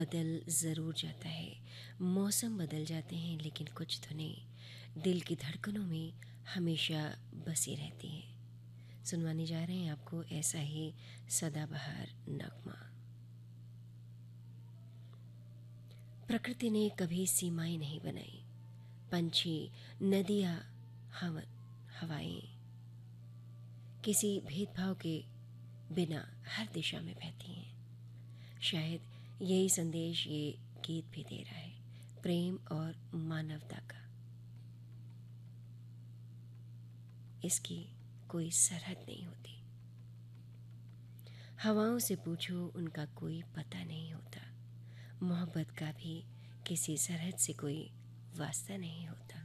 बदल ज़रूर जाता है, मौसम बदल जाते हैं, लेकिन कुछ धुनें दिल की धड़कनों में हमेशा बसी रहती हैं। सुनवाने जा रहे हैं आपको ऐसा ही सदाबहार नगमा। प्रकृति ने कभी सीमाएं नहीं बनाई। पंछी, नदियाँ, हवाएं किसी भेदभाव के बिना हर दिशा में बहती हैं। शायद यही संदेश ये गीत भी दे रहा है, प्रेम और मानवता का। इसकी कोई सरहद नहीं होती। हवाओं से पूछो, उनका कोई पता नहीं होता। मोहब्बत का भी किसी सरहद से कोई वास्ता नहीं होता।